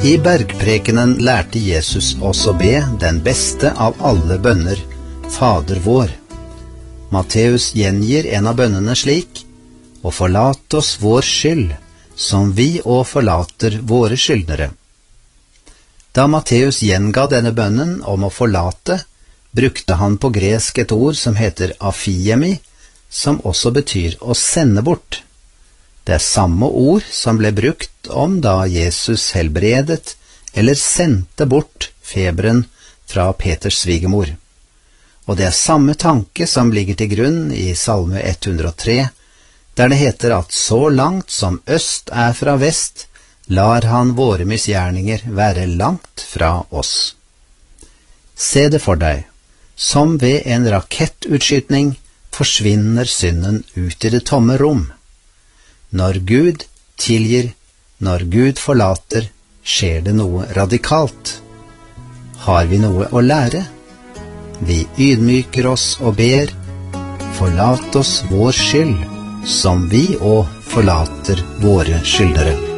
I bergprekenen lærte Jesus oss å be den beste av alle bønner, Fader vår. Matteus gjengir en av bønnene slik: «Og forlat oss vår skyld, som vi og forlater våre skyldnere.» Da Matteus gjenga denne bønnen om å forlate, brukte han på gresk et ord som heter afiemi, som også betyr å sende bort. Det er samme ord som ble brukt om da Jesus helbredet eller sendte bort feberen fra Peters svigermor. Og det er samme tanke som ligger til grunn i Salme 103, der det heter at så langt som øst er fra vest, lar han våre misgjerninger være langt fra oss. Se det for deg, som ved en rakettutskytning forsvinner synden ut i det tomme rom. Når Gud tilgir, når Gud forlater, skjer det noe radikalt. Har vi noe å lære? Vi ydmyker oss og ber: forlat oss vår skyld, som vi og forlater våre skyldnere.